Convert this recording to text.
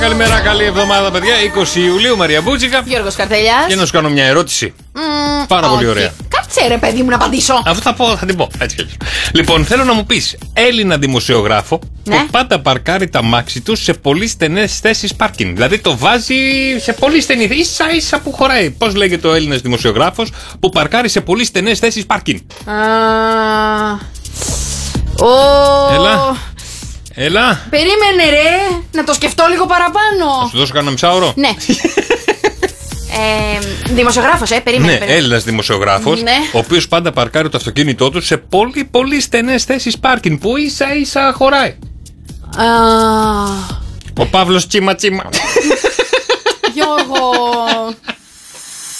Καλημέρα, καλή εβδομάδα, παιδιά. 20 Ιουλίου, Μαρία Μπούτσικα. Γιώργος Καρτελιάς. Και να σου κάνω μια ερώτηση. Πάρα πολύ ωραία. Κάτσε ρε παιδί μου να απαντήσω. Αυτό θα την πω. Έτσι κι έτσι. Λοιπόν, θέλω να μου πεις Έλληνα δημοσιογράφο που πάντα παρκάρει τα μάξι του σε πολύ στενές θέσεις πάρκινγκ. Δηλαδή το βάζει σε πολύ στενή, ίσα ίσα που χωράει. Πώς λέγεται ο Έλληνας δημοσιογράφος που παρκάρει σε πολύ στενές θέσεις πάρκινγκ? Έλα. Περίμενε ρε, να το σκεφτώ λίγο παραπάνω. Θα σου δώσω κανένα μισάωρο. Ναι. Δημοσιογράφος, περίμενε. Ναι, Έλληνας δημοσιογράφος, ναι. ο οποίος πάντα παρκάρει το αυτοκίνητό του σε πολύ πολύ στενές θέσεις πάρκινγκ που ίσα ίσα χωράει. Ο Παύλος Τσίμα Τσίμα. Γιώργο.